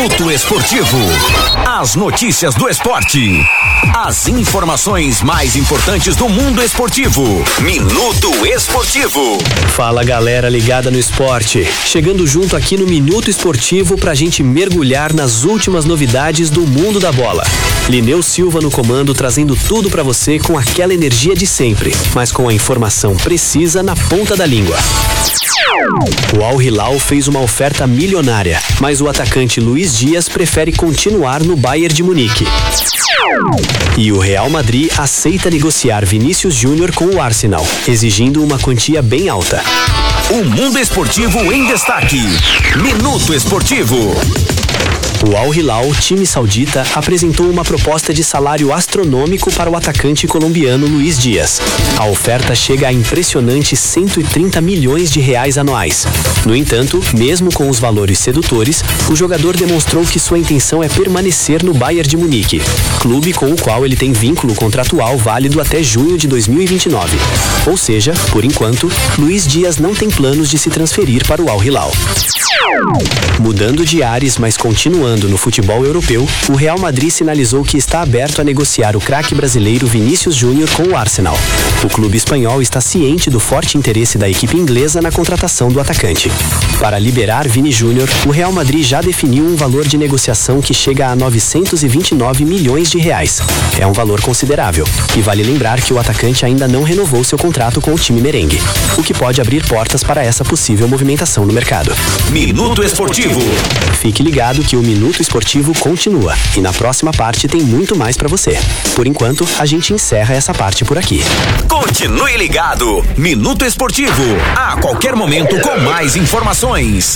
Minuto Esportivo. As notícias do esporte. As informações mais importantes do mundo esportivo. Minuto Esportivo. Fala, galera ligada no esporte. Chegando junto aqui no Minuto Esportivo pra gente mergulhar nas últimas novidades do mundo da bola. Lineu Silva no comando, trazendo tudo pra você com aquela energia de sempre, mas com a informação precisa na ponta da língua. O Al Hilal fez uma oferta milionária, mas o atacante Luiz Dias prefere continuar no Bayern de Munique. E o Real Madrid aceita negociar Vinícius Júnior com o Arsenal, exigindo uma quantia bem alta. O mundo esportivo em destaque. Minuto Esportivo. O Al Hilal, time saudita, apresentou uma proposta de salário astronômico para o atacante colombiano Luiz Dias. A oferta chega a impressionante 130 milhões de reais anuais. No entanto, mesmo com os valores sedutores, o jogador demonstrou que sua intenção é permanecer no Bayern de Munique, clube com o qual ele tem vínculo contratual válido até junho de 2029. Ou seja, por enquanto, Luiz Dias não tem planos de se transferir para o Al Hilal. Mudando de ares, mas continuando no futebol europeu, o Real Madrid sinalizou que está aberto a negociar o craque brasileiro Vinícius Júnior com o Arsenal. O clube espanhol está ciente do forte interesse da equipe inglesa na contratação do atacante. Para liberar Vini Júnior, o Real Madrid já definiu um valor de negociação que chega a 929 milhões de reais. É um valor considerável, e vale lembrar que o atacante ainda não renovou seu contrato com o time merengue, o que pode abrir portas para essa possível movimentação no mercado. Minuto Esportivo. Fique ligado que o Minuto Esportivo continua e na próxima parte tem muito mais pra você. Por enquanto, a gente encerra essa parte por aqui. Continue ligado. Minuto Esportivo. A qualquer momento com mais informações.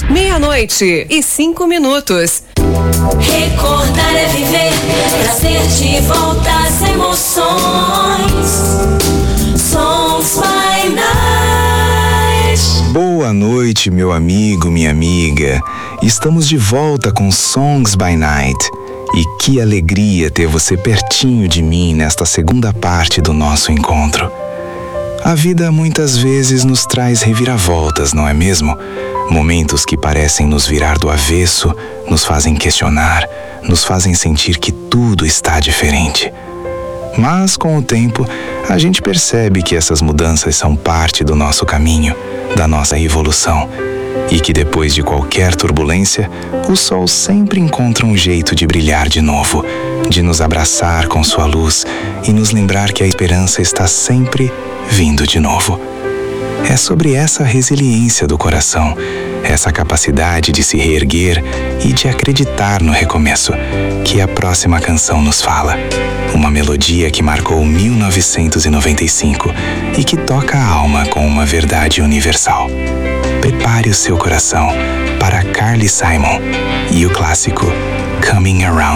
12:05. Recordar é viver, trazer de volta as emoções. Songs by Night. Boa noite, meu amigo, minha amiga. Estamos de volta com Songs by Night. E que alegria ter você pertinho de mim nesta segunda parte do nosso encontro. A vida muitas vezes nos traz reviravoltas, não é mesmo? Momentos que parecem nos virar do avesso, nos fazem questionar, nos fazem sentir que tudo está diferente. Mas, com o tempo, a gente percebe que essas mudanças são parte do nosso caminho, da nossa evolução, e que depois de qualquer turbulência, o sol sempre encontra um jeito de brilhar de novo, de nos abraçar com sua luz e nos lembrar que a esperança está sempre vindo de novo. É sobre essa resiliência do coração, essa capacidade de se reerguer e de acreditar no recomeço, que a próxima canção nos fala. Uma melodia que marcou 1995 e que toca a alma com uma verdade universal. Prepare o seu coração para Carly Simon e o clássico Coming Around